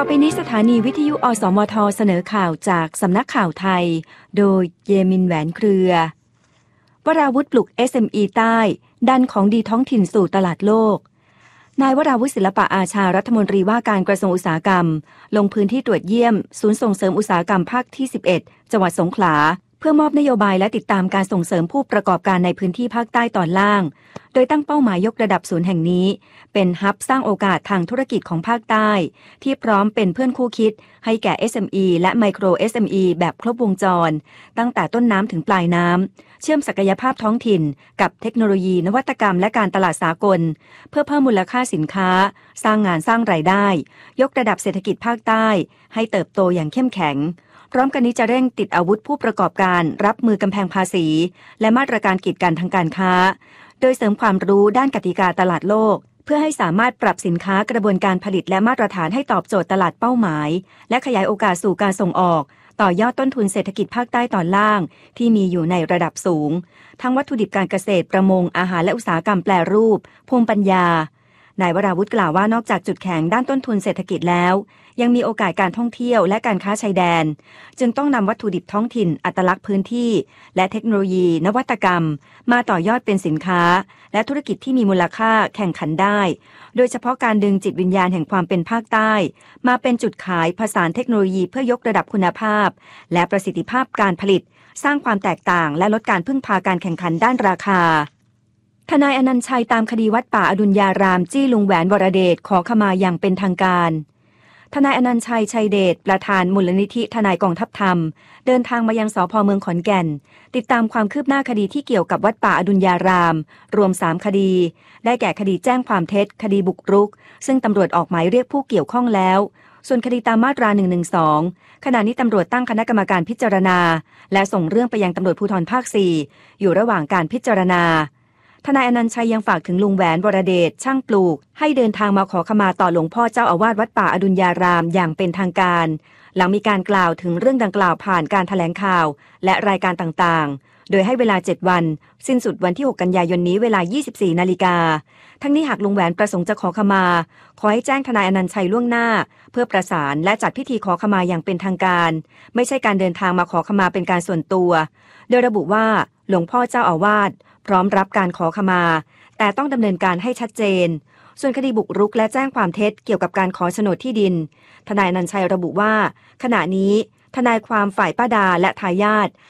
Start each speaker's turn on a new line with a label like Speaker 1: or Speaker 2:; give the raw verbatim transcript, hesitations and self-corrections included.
Speaker 1: อไปนี้สถานีวิทยุอสมทเสนอข่าวจากสำนักข่าวไทยโดยเยมินแหวนเครือ วราวุธปลุก เอส เอ็ม อี ใต้ดันของดีท้องถิ่นสู่ตลาดโลกนายวราวุธศิลปะอาชารัฐมนตรีว่าการกระทรวงอุตสาหกรรมลงพื้นที่ตรวจเยี่ยมศูนย์ส่งเสริมอุตสาหกรรมภาคที่สิบเอ็ดจังหวัดสงขลาเพื่อมอบนโยบายและติดตามการส่งเสริมผู้ประกอบการในพื้นที่ภาคใต้ตอนล่างโดยตั้งเป้าหมายยกระดับศูนย์แห่งนี้เป็นฮับสร้างโอกาสทางธุรกิจของภาคใต้ที่พร้อมเป็นเพื่อนคู่คิดให้แก่ เอส เอ็ม อี และไมโคร เอส เอ็ม อี แบบครบวงจรตั้งแต่ต้นน้ำถึงปลายน้ำเชื่อมศักยภาพท้องถิ่นกับเทคโนโลยีนวัตกรรมและการตลาดสากลเพื่อเพิ่มมูลค่าสินค้าสร้างงานสร้างรายได้ยกระดับเศรษฐกิจภาคใต้ให้เติบโตอย่างเข้มแข็งพร้อมกันนี้จะเร่งติดอาวุธผู้ประกอบการรับมือกำแพงภาษีและมาตรการกีดกันทางการค้าโดยเสริมความรู้ด้านกติกาตลาดโลกเพื่อให้สามารถปรับสินค้ากระบวนการผลิตและมาตรฐานให้ตอบโจทย์ตลาดเป้าหมายและขยายโอกาสสู่การส่งออกต่อยอดต้นทุนเศรษฐกิจภาคใต้ตอนล่างที่มีอยู่ในระดับสูงทั้งวัตถุดิบการเกษตรประมงอาหารและอุตสาหกรรมแปรรูปภูมิปัญญานายวราวุธกล่าวว่านอกจากจุดแข็งด้านต้นทุนเศรษฐกิจแล้วยังมีโอกาสการท่องเที่ยวและการค้าชายแดนจึงต้องนำวัตถุดิบท้องถิ่นอัตลักษณ์พื้นที่และเทคโนโลยีนวัตกรรมมาต่อยอดเป็นสินค้าและธุรกิจที่มีมูลค่าแข่งขันได้โดยเฉพาะการดึงจิตวิญญาณแห่งความเป็นภาคใต้มาเป็นจุดขายผสานเทคโนโลยีเพื่อยกระดับคุณภาพและประสิทธิภาพการผลิตสร้างความแตกต่างและลดการพึ่งพาการแข่งขันด้านราคาทนายอนันต์ชัยตามคดีวัดป่าอดุลยารามจี้ลุงแหวนวรเดชขอขมาอย่างเป็นทางการทนายอนันต์ชัยชัยเดชประธานมูลนิธิทนายกองทัพธรรมเดินทางมายังสภ.เมืองขอนแก่นติดตามความคืบหน้าคดีที่เกี่ยวกับวัดป่าอดุลยารามรวมสามคดีได้แก่คดีแจ้งความเท็จคดีบุกรุกซึ่งตำรวจออกหมายเรียกผู้เกี่ยวข้องแล้วส่วนคดีตามมาตราหนึ่งหนึ่งสองขณะนี้ตำรวจตั้งคณะกรรมการพิจารณาและส่งเรื่องไปยังตำรวจภูธรภาคสี่อยู่ระหว่างการพิจารณาทนายอนันต์ชัยยังฝากถึงลุงแหวนวรเดชช่างปลูกให้เดินทางมาขอขมาต่อหลวงพ่อเจ้าอาวาสวัดป่าอดุลยารามอย่างเป็นทางการหลังมีการกล่าวถึงเรื่องดังกล่าวผ่านการแถลงข่าวและรายการต่างๆโดยให้เวลาเจ็ดวันสิ้นสุดวันที่หกกันยายนนี้เวลา ยี่สิบสี่ นาฬิกาทั้งนี้หากลุงแหวนประสงค์จะขอขมาขอให้แจ้งทนายอนันต์ชัยล่วงหน้าเพื่อประสานและจัดพิธีขอขมาอย่างเป็นทางการไม่ใช่การเดินทางมาขอขมาเป็นการส่วนตัวโดยระบุว่าหลวงพ่อเจ้าอาวาสพร้อมรับการขอขมาแต่ต้องดำเนินการให้ชัดเจนส่วนคดีบุกรุกและแจ้งความเท็จเกี่ยวกับการขอโฉนดที่ดินทนายอนันต์ชัยระบุว่าขณะนี้ทนายความฝ่ายป้าดาและทายาท